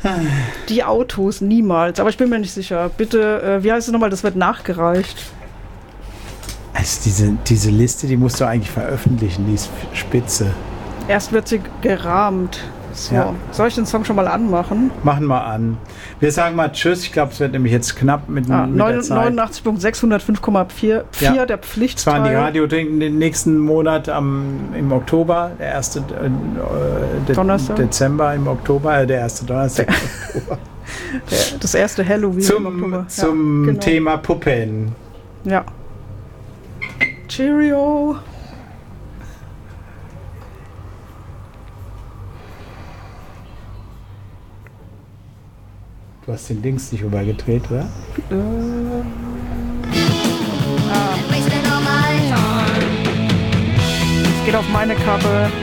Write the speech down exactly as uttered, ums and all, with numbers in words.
Die Autos niemals. Aber ich bin mir nicht sicher. Bitte, äh, wie heißt es nochmal? Das wird nachgereicht. Also diese, diese Liste, die musst du eigentlich veröffentlichen, die ist spitze. Erst wird sie gerahmt. So. Ja. Soll ich den Song schon mal anmachen? Machen wir an. Wir sagen mal Tschüss. Ich glaube, es wird nämlich jetzt knapp mit, Ah, mit der Zeit. neunundachtzig Punkt sechshundertfünf Komma vier Ja. der Pflichtteil. Zwar die Radio den nächsten Monat am, im Oktober, der erste äh, De Donnerstag. Dezember im Oktober, äh, der erste Donnerstag im Oktober. Der, das erste Halloween Zum, im Oktober. zum ja, genau. Thema Puppen. Ja. Cheerio. Du hast den Dings nicht übergedreht, oder? Äh, ah. Es geht auf meine Kappe.